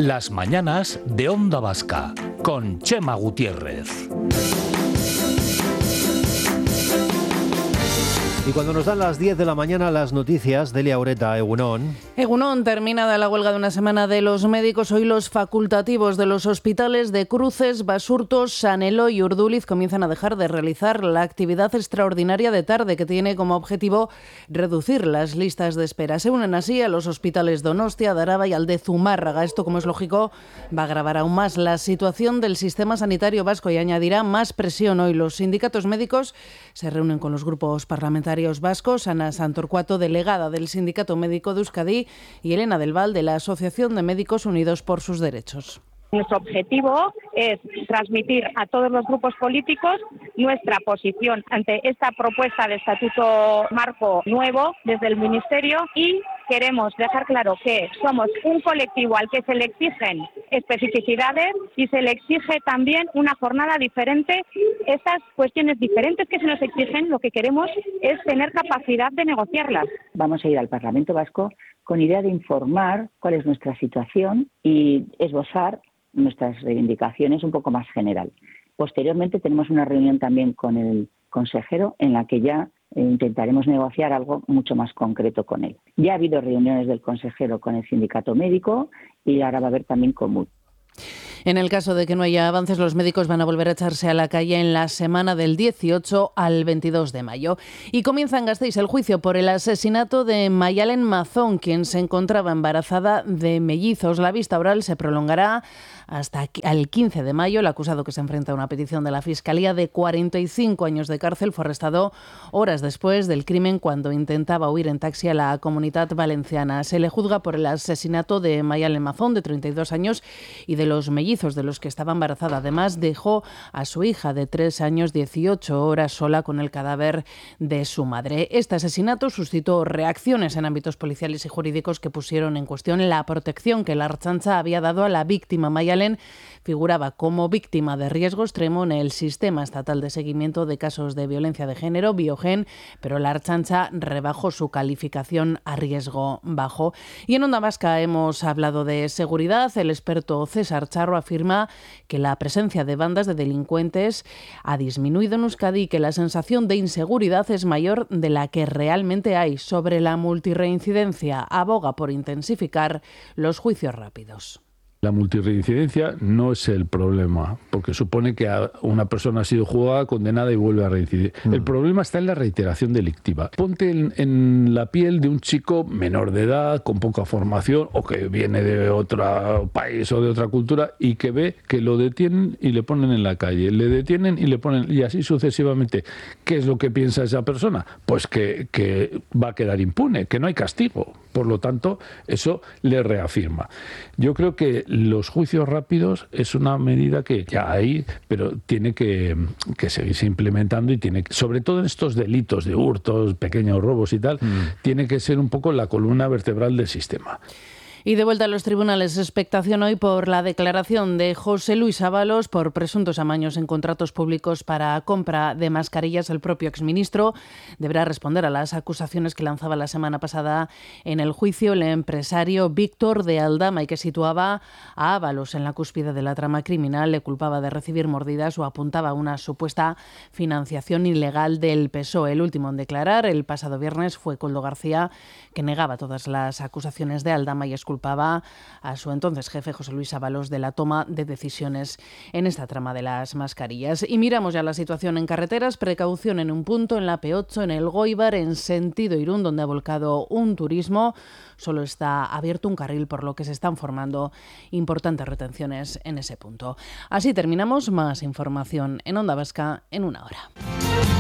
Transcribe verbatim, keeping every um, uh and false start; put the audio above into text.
Las mañanas de Onda Vasca, con Chema Gutiérrez. Y cuando nos dan las diez de la mañana las noticias, Delia Ureta, Egunon. Egunon, terminada la huelga de una semana de los médicos, hoy los facultativos de los hospitales de Cruces, Basurto, San Eloy y Urduliz comienzan a dejar de realizar la actividad extraordinaria de tarde que tiene como objetivo reducir las listas de espera. Se unen así a los hospitales Donostia, Daraba y Aldezumárraga. Esto, como es lógico, va a agravar aún más la situación del sistema sanitario vasco y añadirá más presión. Hoy los sindicatos médicos se reúnen con los grupos parlamentarios vascos, Ana Santorcuato, delegada del Sindicato Médico de Euskadi, y Elena del Val, de la Asociación de Médicos Unidos por sus Derechos. Nuestro objetivo es transmitir a todos los grupos políticos nuestra posición ante esta propuesta de estatuto marco nuevo desde el Ministerio, y queremos dejar claro que somos un colectivo al que se le exigen especificidades y se le exige también una jornada diferente. Estas cuestiones diferentes que se nos exigen, lo que queremos es tener capacidad de negociarlas. Vamos a ir al Parlamento Vasco con idea de informar cuál es nuestra situación y esbozar nuestras reivindicaciones un poco más general. Posteriormente tenemos una reunión también con el consejero en la que ya intentaremos negociar algo mucho más concreto con él. Ya ha habido reuniones del consejero con el sindicato médico y ahora va a haber también con M U D. En el caso de que no haya avances, los médicos van a volver a echarse a la calle en la semana del dieciocho al veintidós de mayo. Y comienza en Gasteiz el juicio por el asesinato de Mayalen Mazón, quien se encontraba embarazada de mellizos. La vista oral se prolongará hasta el quince de mayo. El acusado, que se enfrenta a una petición de la Fiscalía de cuarenta y cinco años de cárcel, fue arrestado horas después del crimen cuando intentaba huir en taxi a la Comunitat Valenciana. Se le juzga por el asesinato de Mayalen Mazón, de treinta y dos años, y de los mellizos de los que estaba embarazada. Además, dejó a su hija de tres años dieciocho horas sola con el cadáver de su madre. Este asesinato suscitó reacciones en ámbitos policiales y jurídicos que pusieron en cuestión la protección que la Ertzaintza había dado a la víctima. Mayalen figuraba como víctima de riesgo extremo en el Sistema Estatal de Seguimiento de Casos de Violencia de Género, Biogen, pero la Ertzaintza rebajó su calificación a riesgo bajo. Y en Onda Vasca hemos hablado de seguridad. El experto César Charro afirma que la presencia de bandas de delincuentes ha disminuido en Euskadi y que la sensación de inseguridad es mayor de la que realmente hay. Sobre la multirreincidencia, aboga por intensificar los juicios rápidos. La multirreincidencia no es el problema, porque supone que una persona ha sido juzgada, condenada y vuelve a reincidir. Mm. El problema está en la reiteración delictiva. Ponte en, en la piel de un chico menor de edad, con poca formación, o que viene de otro país o de otra cultura, y que ve que lo detienen y le ponen en la calle, le detienen y le ponen, y así sucesivamente. ¿Qué es lo que piensa esa persona? Pues que, que va a quedar impune, que no hay castigo. Por lo tanto, eso le reafirma. Yo creo que los juicios rápidos es una medida que ya hay, pero tiene que, que seguirse implementando, y tiene, sobre todo en estos delitos de hurtos, pequeños robos y tal, mm. tiene que ser un poco la columna vertebral del sistema. Y de vuelta a los tribunales, expectación hoy por la declaración de José Luis Ábalos por presuntos amaños en contratos públicos para compra de mascarillas. El propio exministro deberá responder a las acusaciones que lanzaba la semana pasada en el juicio el empresario Víctor de Aldama, y que situaba a Ábalos en la cúspide de la trama criminal. Le culpaba de recibir mordidas o apuntaba a una supuesta financiación ilegal del P S O E. El último en declarar el pasado viernes fue Koldo García, que negaba todas las acusaciones de Aldama y culpaba a su entonces jefe José Luis Ábalos de la toma de decisiones en esta trama de las mascarillas. Y miramos ya la situación en carreteras. Precaución en un punto, en la P ocho, en el Goibar, en sentido Irún, donde ha volcado un turismo. Solo está abierto un carril, por lo que se están formando importantes retenciones en ese punto. Así terminamos. Más información en Onda Vasca en una hora.